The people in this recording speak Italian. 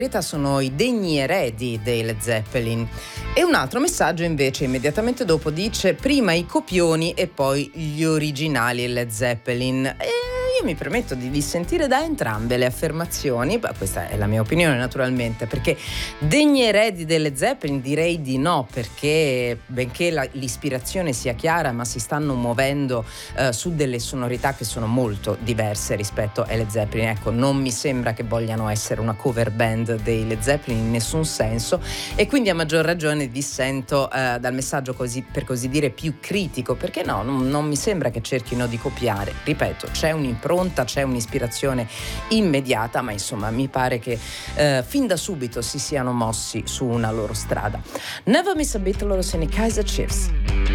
sono i degni eredi dei Led Zeppelin. E un altro messaggio invece immediatamente dopo dice: prima i copioni e poi gli originali Led Zeppelin. E io mi permetto di dissentire da entrambe le affermazioni. Beh, questa è la mia opinione naturalmente, perché degni eredi dei Led Zeppelin direi di no, perché benché l'ispirazione sia chiara, ma si stanno muovendo su delle sonorità che sono molto diverse rispetto ai Led Zeppelin. Ecco, non mi sembra che vogliano essere una cover band dei Led Zeppelin in nessun senso, e quindi a maggior ragione dissento dal messaggio per così dire più critico, perché no, non mi sembra che cerchino di copiare. Ripeto, c'è un'impronta, c'è un'ispirazione immediata, ma insomma mi pare che fin da subito si siano mossi su una loro strada. Never Miss a Beat, loro sono i Kaiser Chiefs.